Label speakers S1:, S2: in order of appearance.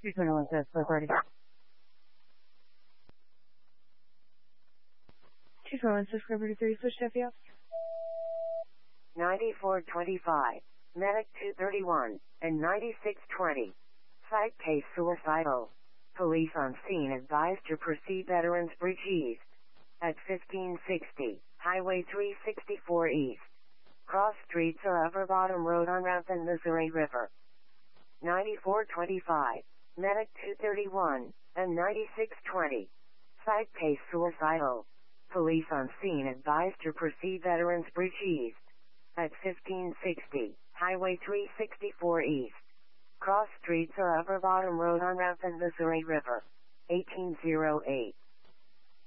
S1: 221 says clear party. 221 says clear party 3, switch to FEF.
S2: 9425, medic 231, and 9620. Site case suicidal. Police on scene advised to proceed Veterans Bridge East. At 1560, Highway 364 East. Cross streets or Upper Bottom Road on Route and Missouri River. 9425, medic 231, and 9620. Site case suicidal. Police on scene advised to proceed Veterans Bridge East. At 1560, Highway 364 East. Cross streets or Upper Bottom Road on Route and Missouri River. 1808.